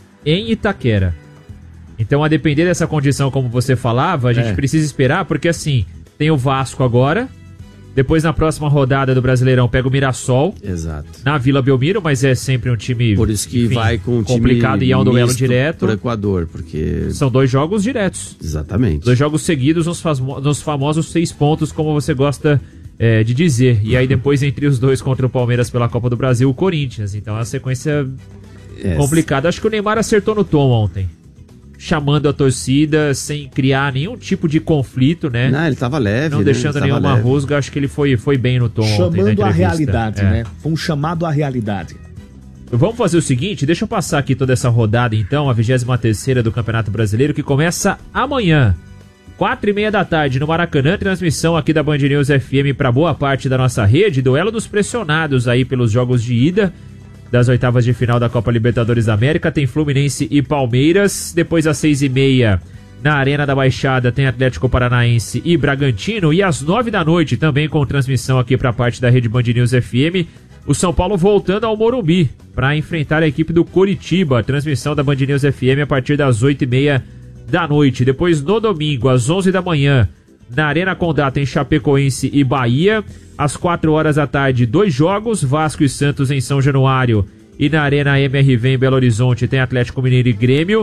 em Itaquera. Então, a depender dessa condição, como você falava, a gente é. precisa esperar, porque assim, tem o Vasco agora, depois na próxima rodada do Brasileirão pega o Mirassol. Exato. Na Vila Belmiro, mas é sempre um time... Por isso que enfim, vai com um complicado time e é um duelo direto. Pro Equador, porque... São dois jogos diretos. Exatamente. Dois jogos seguidos nos, famo- nos famosos seis pontos, como você gosta é, de dizer. E aí depois, entre os dois contra o Palmeiras pela Copa do Brasil, o Corinthians. Então é uma sequência é. complicada. Acho que o Neymar acertou no tom ontem, chamando a torcida sem criar nenhum tipo de conflito, né? Não, ele tava leve, Não né? deixando nenhuma leve. rusga. Acho que ele foi, foi bem no tom chamando ontem na entrevista. a realidade, é. né? Foi um chamado à realidade. Vamos fazer o seguinte, deixa eu passar aqui toda essa rodada então, a vigésima terceira do Campeonato Brasileiro, que começa amanhã, quatro e meia da tarde no Maracanã, transmissão aqui da Band News F M para boa parte da nossa rede, duelo dos pressionados aí pelos jogos de ida das oitavas de final da Copa Libertadores da América. Tem Fluminense e Palmeiras. Depois às seis e meia na Arena da Baixada tem Atlético Paranaense e Bragantino. E às nove da noite também com transmissão aqui para parte da rede Band News F M, o São Paulo voltando ao Morumbi para enfrentar a equipe do Coritiba. Transmissão da Band News F M a partir das oito e meia da noite. Depois no domingo às onze da manhã na Arena Condá tem Chapecoense e Bahia. Às quatro horas da tarde, dois jogos, Vasco e Santos em São Januário. E na Arena M R V em Belo Horizonte tem Atlético Mineiro e Grêmio.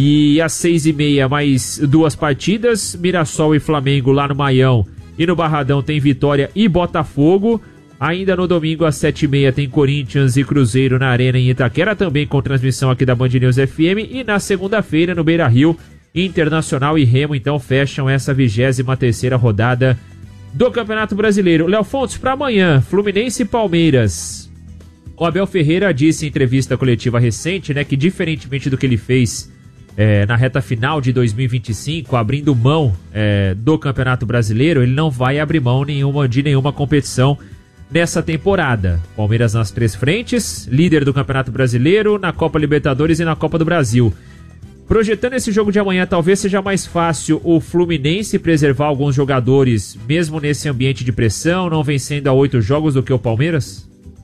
E às seis e meia, mais duas partidas, Mirassol e Flamengo lá no Maião. E no Barradão tem Vitória e Botafogo. Ainda no domingo, às sete e meia, tem Corinthians e Cruzeiro na Arena em Itaquera, também com transmissão aqui da Band News F M. E na segunda-feira, no Beira-Rio, Internacional e Remo, então, fecham essa vigésima terceira rodada do Campeonato Brasileiro. Léo Fontes, para amanhã, Fluminense e Palmeiras. O Abel Ferreira disse em entrevista coletiva recente, né, que diferentemente do que ele fez é, na reta final de dois mil e vinte e cinco, abrindo mão é, do Campeonato Brasileiro, ele não vai abrir mão nenhuma, de nenhuma competição nessa temporada. Palmeiras nas três frentes, líder do Campeonato Brasileiro, na Copa Libertadores e na Copa do Brasil. Projetando esse jogo de amanhã, talvez seja mais fácil o Fluminense preservar alguns jogadores, mesmo nesse ambiente de pressão, não vencendo a oito jogos, do que o Palmeiras?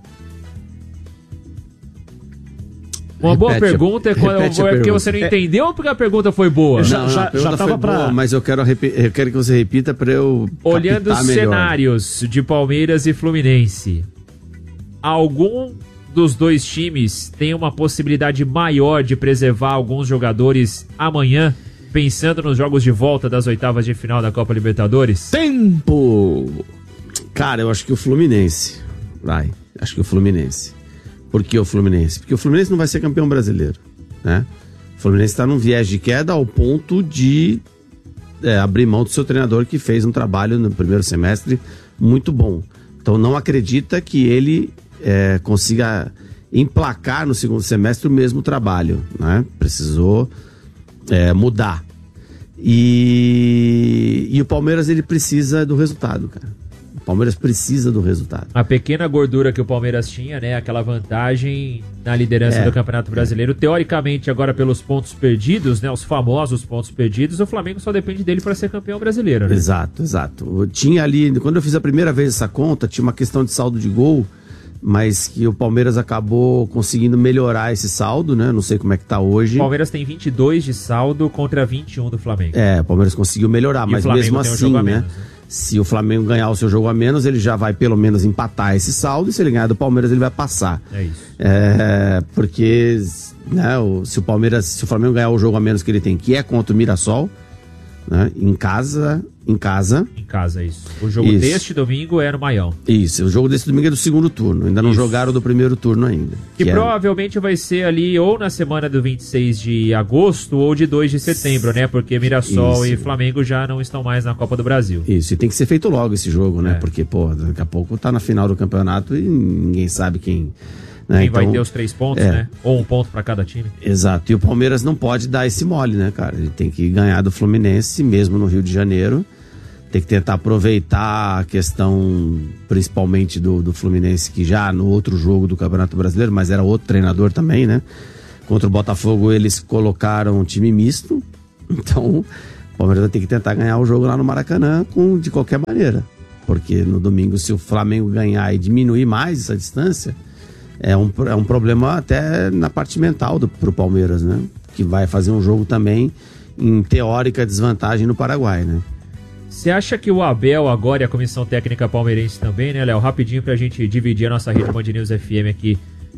Uma repete, boa pergunta é, quando, é porque pergunta. Você não entendeu ou porque a pergunta foi boa? Já, não, já, já tava pra... boa, mas eu quero, eu quero que você repita para eu olhando os melhor. Cenários de Palmeiras e Fluminense, algum dos dois times tem uma possibilidade maior de preservar alguns jogadores amanhã, pensando nos jogos de volta das oitavas de final da Copa Libertadores? Tempo! Cara, eu acho que o Fluminense. Vai, acho que o Fluminense. Por que o Fluminense? Porque o Fluminense não vai ser campeão brasileiro, né? O Fluminense está num viés de queda ao ponto de é, abrir mão do seu treinador, que fez um trabalho no primeiro semestre muito bom. Então não acredita que ele É, consiga emplacar no segundo semestre o mesmo trabalho, né? Precisou é, mudar. E, e o Palmeiras, ele precisa do resultado, cara. O Palmeiras precisa do resultado. A pequena gordura que o Palmeiras tinha, né? Aquela vantagem na liderança é, do Campeonato Brasileiro. É. Teoricamente, agora pelos pontos perdidos, né? Os famosos pontos perdidos, o Flamengo só depende dele para ser campeão brasileiro, né? Exato, exato. Eu tinha ali, quando eu fiz a primeira vez essa conta, tinha uma questão de saldo de gol, mas que o Palmeiras acabou conseguindo melhorar esse saldo, né? Não sei como é que tá hoje. O Palmeiras tem vinte e dois de saldo contra vinte e um do Flamengo. É, o Palmeiras conseguiu melhorar, e mas mesmo assim, um né? Menos, né? Se o Flamengo ganhar o seu jogo a menos, ele já vai pelo menos empatar esse saldo, e se ele ganhar do Palmeiras, ele vai passar. É isso. É, porque, né, o, se o Palmeiras, se o Flamengo ganhar o jogo a menos que ele tem, que é contra o Mirassol, né? Em casa, em casa. Em casa, isso. O jogo Isso. deste domingo é no Maião. Isso, o jogo desse domingo é do segundo turno. Ainda não Isso. jogaram do primeiro turno ainda. Que, que provavelmente é... vai ser ali ou na semana do vinte e seis de agosto ou de dois de setembro, né? Porque Mirassol Isso. e Flamengo já não estão mais na Copa do Brasil. Isso, e tem que ser feito logo esse jogo, né? É. Porque, pô, daqui a pouco tá na final do campeonato e ninguém sabe quem... Né? Quem então, vai ter os três pontos, é. né? Ou um ponto para cada time. Exato, e o Palmeiras não pode dar esse mole, né, cara? Ele tem que ganhar do Fluminense, mesmo no Rio de Janeiro. Tem que tentar aproveitar a questão, principalmente do, do Fluminense, que já no outro jogo do Campeonato Brasileiro, mas era outro treinador também, né? Contra o Botafogo eles colocaram um time misto, então o Palmeiras vai ter que tentar ganhar o jogo lá no Maracanã com, de qualquer maneira. Porque no domingo, se o Flamengo ganhar e diminuir mais essa distância, é um, é um problema até na parte mental do, pro Palmeiras, né? Que vai fazer um jogo também em teórica desvantagem no Paraguai, né? Você acha que o Abel agora e a comissão técnica palmeirense também, né, Léo? Rapidinho pra gente dividir a nossa rede Band News F M aqui.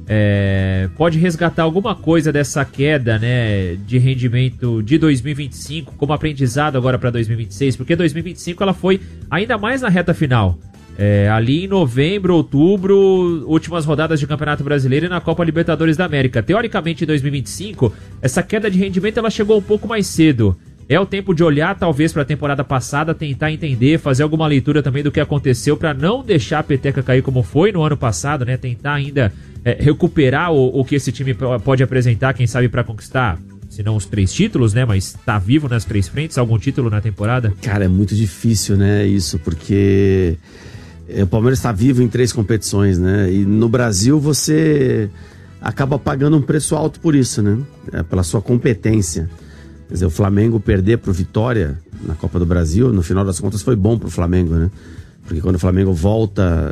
É, pode resgatar alguma coisa dessa queda, né, de rendimento de dois mil e vinte e cinco como aprendizado agora para dois mil e vinte e seis? Porque dois mil e vinte e cinco ela foi ainda mais na reta final. É, ali em novembro, outubro, últimas rodadas de Campeonato Brasileiro e na Copa Libertadores da América. Teoricamente, em dois mil e vinte e cinco, essa queda de rendimento ela chegou um pouco mais cedo. É o tempo de olhar talvez para a temporada passada, tentar entender, fazer alguma leitura também do que aconteceu para não deixar a peteca cair como foi no ano passado, né? Tentar ainda é, recuperar o, o que esse time pode apresentar, quem sabe para conquistar, se não os três títulos, né? Mas tá vivo nas três frentes, algum título na temporada? Cara, é muito difícil, né, isso, porque o Palmeiras está vivo em três competições, né? E no Brasil você acaba pagando um preço alto por isso, né? É, pela sua competência. Quer dizer, o Flamengo perder pro Vitória na Copa do Brasil, no final das contas foi bom pro Flamengo, né? Porque quando o Flamengo volta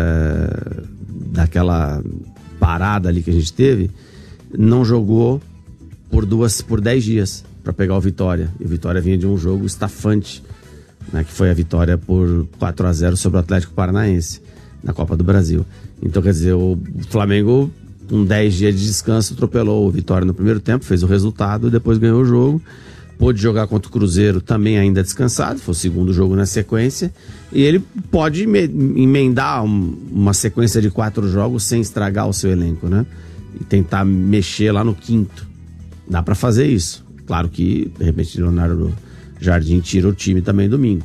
é, daquela parada ali que a gente teve, não jogou por duas, por dez dias para pegar o Vitória. E o Vitória vinha de um jogo estafante, né, que foi a vitória por quatro a zero sobre o Atlético Paranaense na Copa do Brasil. Então, quer dizer, o Flamengo, com dez dias de descanso, atropelou o Vitória no primeiro tempo, fez o resultado, depois ganhou o jogo. Pôde jogar contra o Cruzeiro também ainda descansado, foi o segundo jogo na sequência, e ele pode emendar um, uma sequência de quatro jogos sem estragar o seu elenco, né? E tentar mexer lá no quinto. Dá pra fazer isso. Claro que, de repente, Leonardo Jardim tira o time também domingo.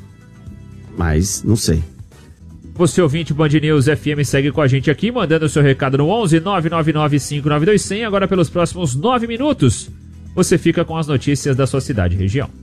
Mas, não sei. Você ouvinte Band News F M, segue com a gente aqui, mandando o seu recado no onze nove nove nove cinco nove dois zero zero. Agora pelos próximos nove minutos, você fica com as notícias da sua cidade e região.